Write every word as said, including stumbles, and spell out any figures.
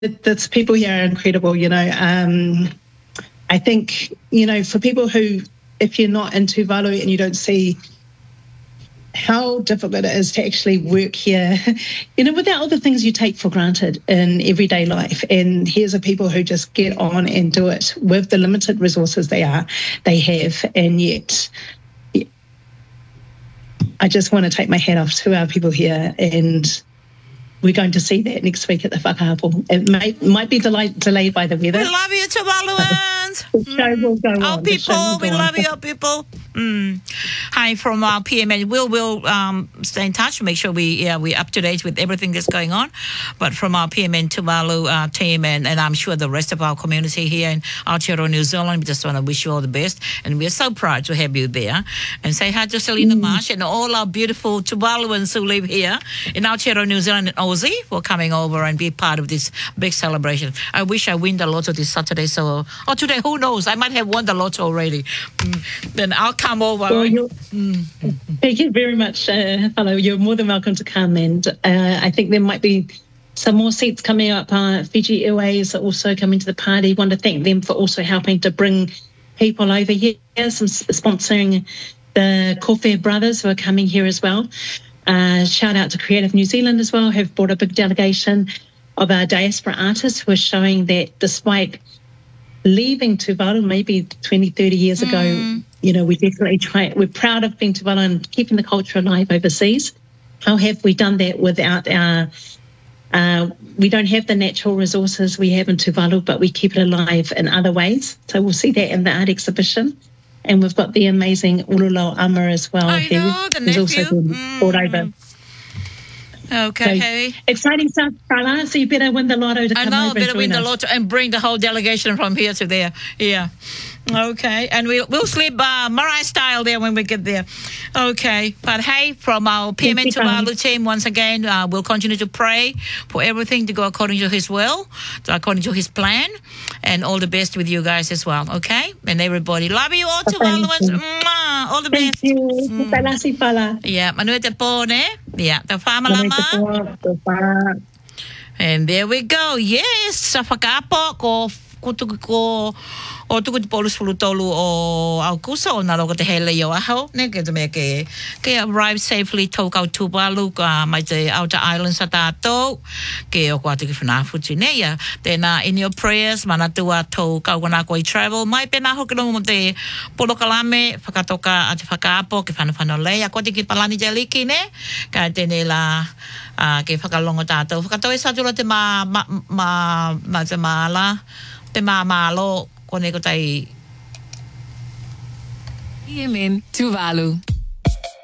the people here are incredible, you know. Um, I think, you know, for people who, if you're not in Tuvalu and you don't see how difficult it is to actually work here, you know, without all the things you take for granted in everyday life. And here's a people who just get on and do it with the limited resources they are, they have. And yet, I just want to take my hat off to our people here, and we're going to see that next week at the whakahapo. It may, might be delayed, delayed by the weather. We love you, Tuvaluans. The show will go our on. people, we love you, our people. Mm. Hi from our P M N. We'll we'll um, stay in touch. Make sure we yeah we up to date with everything that's going on. But from our P M N Tuvalu uh, team, and, and I'm sure the rest of our community here in Aotearoa, New Zealand, we just want to wish you all the best, and we're so proud to have you there. And say hi to Selena mm. Marsh and all our beautiful Tuvaluans who live here in Aotearoa, New Zealand, and Aussie for coming over and be part of this big celebration. I wish I win the lotto this Saturday. So or today, who knows? I might have won the lotto already. Mm. Then I'll come over. Well, mm. Thank you very much, uh, fellow. You're more than welcome to come, and uh, I think there might be some more seats coming up. Uh, Fiji Airways are also coming to the party. Want to thank them for also helping to bring people over here, some sponsoring the Corfair brothers who are coming here as well. Uh, shout out to Creative New Zealand as well, who have brought a big delegation of our diaspora artists who are showing that despite leaving Tuvalu maybe twenty, thirty years ago, mm. you know, we definitely try, we're proud of being Tuvalu and keeping the culture alive overseas. How have we done that without our, uh, we don't have the natural resources we have in Tuvalu, but we keep it alive in other ways. So we'll see that in the art exhibition. And we've got the amazing Ulula Ama as well. I know, the nephew. Also been mm. brought over. Okay. So, exciting stuff, Carla. So you better win the lotto to come I know, over better and win the us. lotto and bring the whole delegation from here to there. Yeah. Okay. And we'll, we'll sleep uh, Marae style there when we get there. Okay. But hey, from our P M N Tuvalu team, once again, uh, we'll continue to pray for everything to go according to his will, according to his plan, and all the best with you guys as well. Okay? And everybody. Love you all, Tuvaluans. Mwah! All the Thank best. you. Mm. Yeah. Manuel te pone. Yeah. The whamalama. And there we go. Yes. Sa whakaapo ko kutuku ko o tuku te polus fulutolu o Augusta o naro ko te hele yo aho. Ne ke te mea ke ke arrive safely tokau Tuvalu ka mai te outer islands sa tātou. Ke o kua tuki whanawhuti ne ia. Tēnā in your prayers mana tua tau kaukana koi travel. Mai pēnā hokirongo mo te polokalame whakatoka a te whakaapo ke whanawhano lei. A kua tiki palani te liki ne. Ka tēne la uh, ke whakalongo tātou. Whakatau e satula te mā ma, ma, ma te māla. Te mā mālo kone ko tai. P M N Tuvalu.